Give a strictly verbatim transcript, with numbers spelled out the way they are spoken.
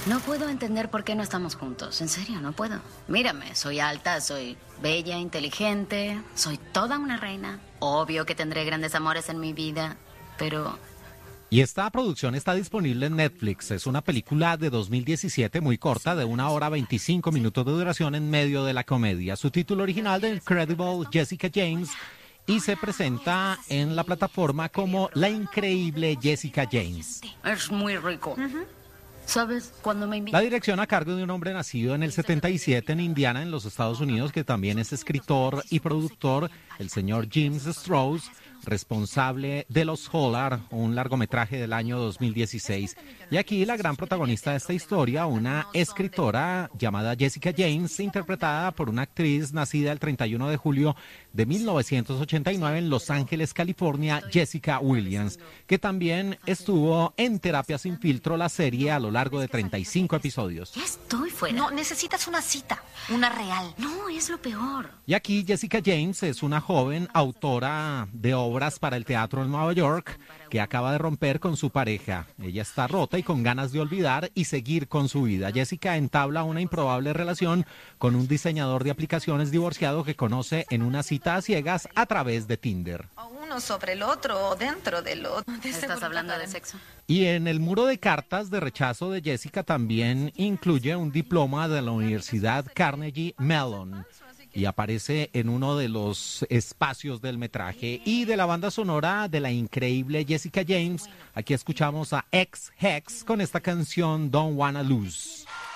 No puedo entender por qué no estamos juntos. En serio, no puedo. Mírame, soy alta, soy bella, inteligente, soy toda una reina. Obvio que tendré grandes amores en mi vida, pero... Y esta producción está disponible en Netflix. Es una película de dos mil diecisiete muy corta, de una hora veinticinco minutos de duración en medio de la comedia. Su título original, The Incredible Jessica James, y se presenta en la plataforma como La Increíble Jessica James. Es muy rico. Uh-huh. ¿Sabes? Cuando me La dirección a cargo de un hombre nacido en el setenta y siete en Indiana, en los Estados Unidos, que también es escritor y productor, el señor James Strouse, responsable de Los Hollard, un largometraje del año dos mil dieciséis. Y aquí la gran protagonista de esta historia, una escritora llamada Jessica James, interpretada por una actriz nacida el treinta y uno de julio de mil novecientos ochenta y nueve en Los Ángeles, California, Jessica Williams, que también estuvo en Terapia Sin Filtro, la serie, a lo largo de treinta y cinco episodios. Ya estoy fuera. No, necesitas una cita, una real. No, es lo peor. Y aquí Jessica James es una joven autora de obras para el teatro en Nueva York que acaba de romper con su pareja. Ella está rota y con ganas de olvidar y seguir con su vida. Jessica entabla una improbable relación con un diseñador de aplicaciones divorciado que conoce en una cita a ciegas a través de Tinder. Uno sobre el otro o dentro del otro. ¿Estás hablando de sexo? Y en el muro de cartas de rechazo de Jessica también incluye un diploma de la Universidad Carnegie Mellon. Y aparece en uno de los espacios del metraje. Y de la banda sonora de La Increíble Jessica James, aquí escuchamos a Ex Hex con esta canción Don't Wanna Lose.